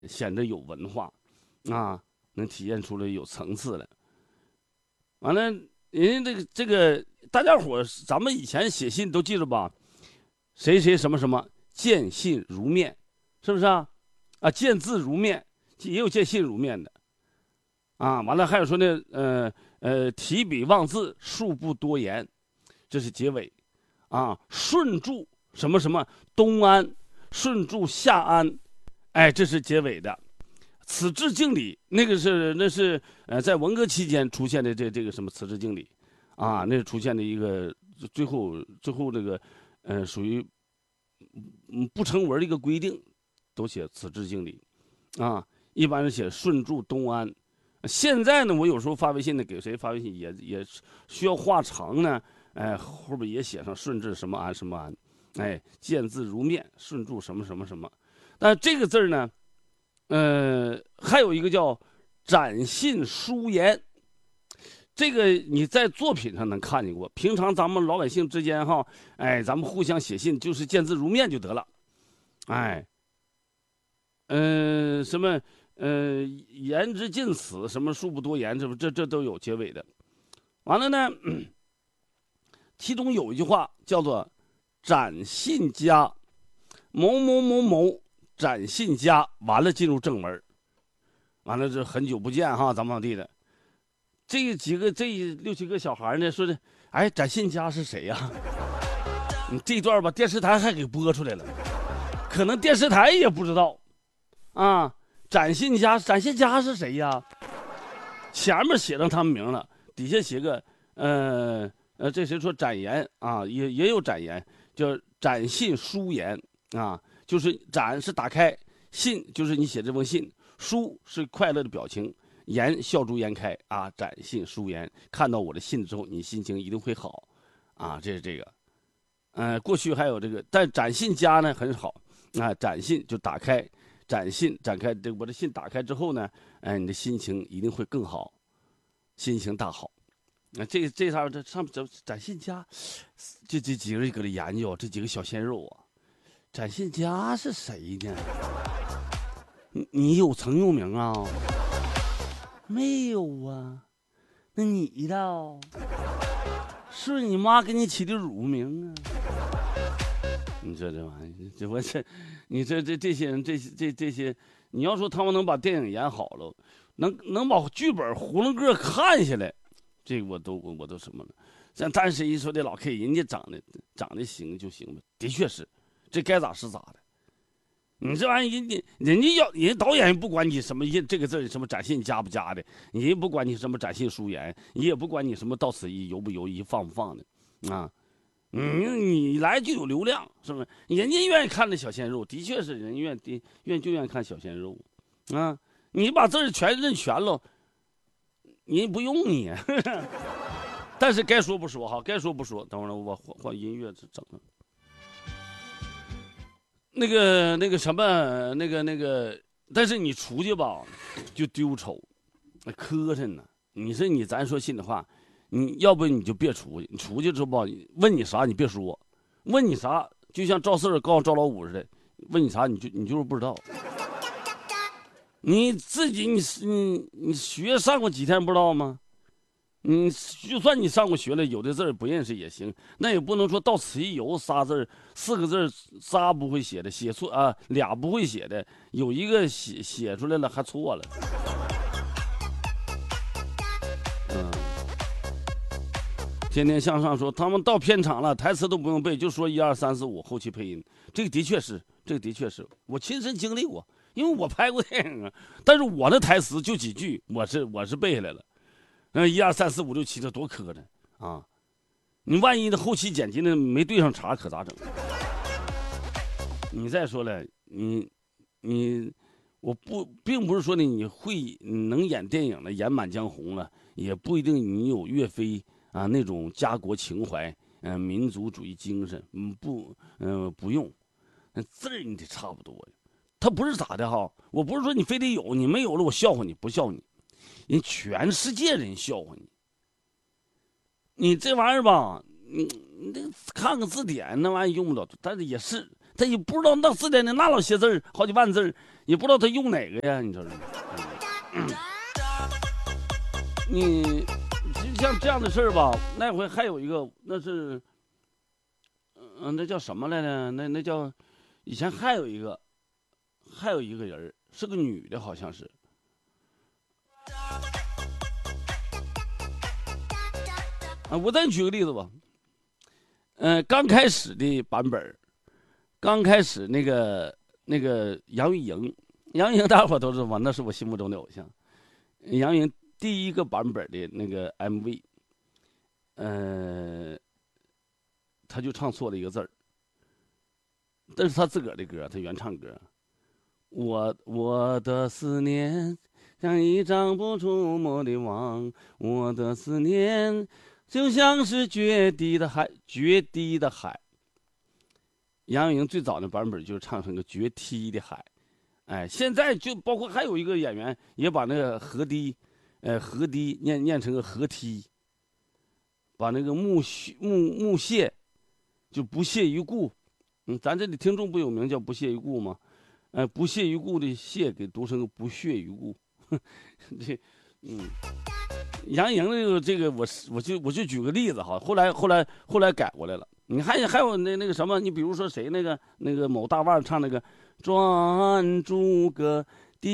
显得有文化啊，能体现出来有层次来。完了，人家这个大家伙，咱们以前写信都记着吧？谁谁什么什么见信如面，是不是啊？啊，见字如面，也有见信如面的啊。完了还有说呢，提笔忘字，恕不多言，这是结尾啊。顺住什么什么东安，顺住夏安，哎，这是结尾的。此致敬礼，那是在文革期间出现的这个什么此致敬礼啊，那是出现的一个最后这个属于不成文的一个规定，都写此致敬礼啊，一般是写顺住东安。现在呢，我有时候发微信呢，给谁发微信也需要画长呢，哎，后边也写上顺治什么安什么安，哎，见字如面，顺住什么什么什么。但这个字呢，还有一个叫展信书言，这个你在作品上能看见过。平常咱们老百姓之间哈，哎，咱们互相写信就是见字如面就得了，哎，什么言之尽此，什么恕不多言，这都有结尾的。完了呢，其中有一句话叫做展信家，某某某某展信家，完了进入正文，完了这很久不见哈，咱们地的这6、7个小孩呢，说的，哎，展信家是谁呀？你这段吧，电视台还给播出来了，可能电视台也不知道啊。展信家是谁呀？前面写上他们名了，底下写个这谁说展言啊？也有展言，叫展信书言啊，就是展是打开，信就是你写这封信，书是快乐的表情，言笑逐颜开啊，展信书言，看到我的信之后，你心情一定会好啊，这是这个。过去还有这个，但展信家呢很少啊，展信就打开。展信展开，我的信打开之后呢，哎，你的心情一定会更好，心情大好。这上面展信家，这几个人搁这研究，这几个小鲜肉啊，展信家是谁呢？你有曾用名啊？没有啊？那你的是你妈给你起的乳名啊？你这玩意儿，你这些人，这些，你要说他们能把电影演好了，能把剧本囫囵个看下来，这个我都什么了。但是一说这老 K， 人家长得行就行了，的确是，这该咋是咋的。你这玩意儿，人家人导演不管你什么这个字什么展信加不加的，人家不管你什么展信书言，也不管你什么到此一游不游一放不放的，啊。你来就有流量，是不是？人家愿意看那小鲜肉，的确是人愿意看小鲜肉，啊！你把字全认全了，人不用你。但是该说不说哈，该说不说。等会儿我换音乐整了。那个什么，但是你出去吧，就丢丑，磕碜呢。你说咱说心里话。你要不你就别出去，你出去之后吧，问你啥你别说，问你啥就像赵四告诉赵老五似的，问你啥你就是不知道。你自己你学上过几天不知道吗？就算你上过学了，有的字不认识也行，那也不能说到此一游仨字4个字仨不会写的写错啊，俩不会写的有一个写出来了还错了。天天向上说他们到片场了，台词都不用背，就说1、2、3、4、5，后期配音。这个的确是我亲身经历过，因为我拍过电影啊。但是我的台词就几句，我是背下来了。1、2、3、4、5、6、7，这多磕碜啊！你万一的后期剪辑呢没对上茬，可咋整？你再说了，我并不是说你能演电影了，演《满江红》了，也不一定你有岳飞。啊，那种家国情怀，民族主义精神，不用，字儿你得差不多呀。他不是咋的哈，我不是说你非得有，你没有了我笑话你，不笑你，人全世界人笑话你。你这玩意儿吧，你看个字典那玩意儿用不了，但他也不知道那字典里那老些字儿，好几万字儿，也不知道他用哪个呀？你说是？你就像这样的事儿吧，那回还有一个，那是，那叫什么来着？那叫，以前还有一个人是个女的，好像是。我再举个例子吧。刚开始的版本，刚开始那个杨钰莹大伙都知道吧？那是我心目中的偶像。杨钰莹第一个版本的那个 MV， 他就唱错了一个字儿，但是他自个儿的歌，他原唱歌。我的思念像一张不触摸的网，我的思念就像是决堤的海，决堤的海。杨钰莹最早的版本就是唱成个决堤的海，现在就包括还有一个演员也把那个河堤念成个河堤，把那个木屑就不屑一顾，咱这里听众不有名叫不屑一顾吗？不屑一顾的屑给读成个不屑一顾，这，杨莹这个我就举个例子哈，后来改过来了。你还有那个什么，你比如说谁那个某大腕唱那个转朱阁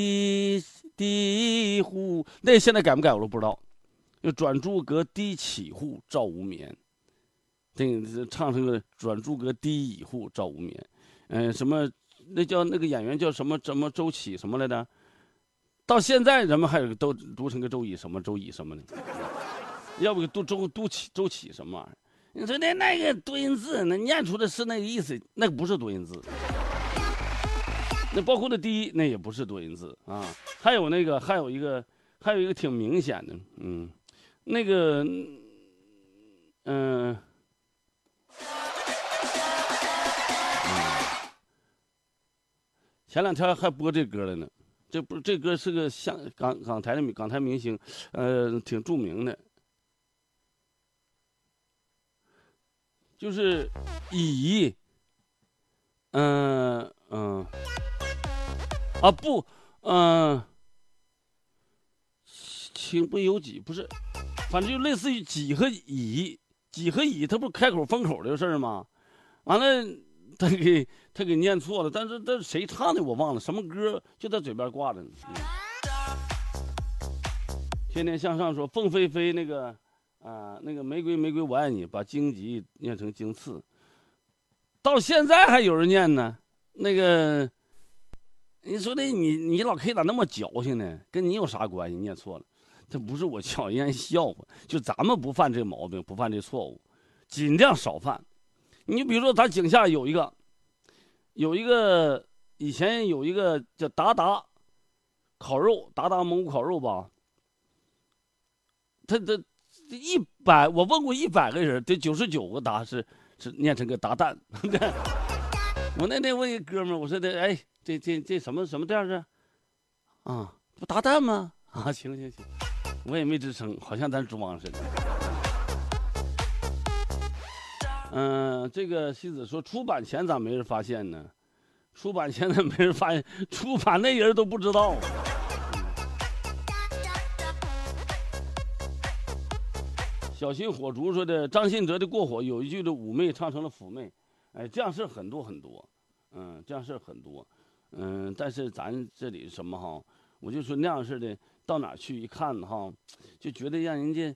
低户，那现在改不改我都不知道。就转朱阁低绮户照无眠，这个唱成个转朱阁低绮户照无眠。什么那叫那个演员叫什么周启什么来着？到现在人们还有都读成个周乙什么的，要不读周启什么玩意儿？你说那个多音字，那念出的是那个意思，那个不是多音字。那包括那第一，那也不是多音字啊。还有一个挺明显的，那个，前两天还播这歌了呢。这歌是个港台明星，挺著名的，就是乙，情不由己，不是，反正就类似于己和乙，他不是开口封口的事儿吗？完了，他给念错了，但是谁唱的我忘了，什么歌就在嘴边挂着呢。天天向上说凤飞飞那个玫瑰我爱你，把荆棘念成荆刺，到现在还有人念呢。那个，你说的你老 K 咋那么矫情呢？跟你有啥关系？念错了，这不是我巧言笑话，就咱们不犯这毛病，不犯这错误，尽量少犯。你比如说，咱井下有一个以前有一个叫达达烤肉，达达蒙古烤肉吧，他100，我问过100个人，得99个答是念成个达旦。我那天问一哥们儿，我说这什么店是？啊，不达旦吗？啊，行，我也没吱声，好像咱装似的。这个西子说出版前咋没人发现呢？出版前咋没人发现？出版那人都不知道。小心火烛说的张信哲的过火有一句的妩媚唱成了妩媚，这样事很多很多，这样事很多，但是咱这里什么哈，我就说那样式的到哪去一看哈，就觉得让人家，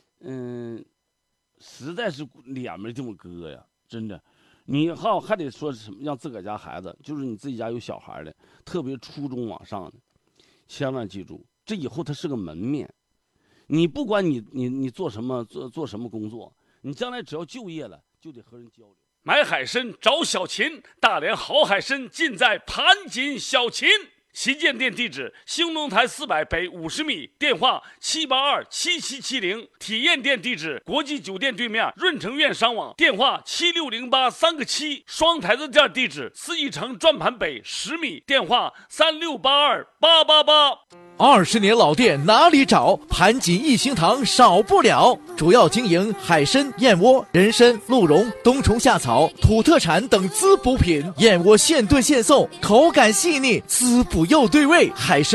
实在是脸没这么搁呀，真的。你还得说什么让自个儿家孩子，就是你自己家有小孩的，特别初中往上的，千万记住，这以后他是个门面。你不管你做什么做什么工作，你将来只要就业了，就得和人交流。 买海参找小秦，大连好海参尽在盘锦小秦。旗舰店地址：兴隆台400北50米，电话7827770。体验店地址：国际酒店对面润城苑商网，电话76083个7。双台子店地址：4义城转盘北10米，电话36828888。 20年老店哪里找？盘锦一心堂少不了。主要经营海参、燕窝、人参、鹿茸、冬虫夏草、土特产等滋补品。燕窝现炖现送，口感细腻，滋补又对味。海参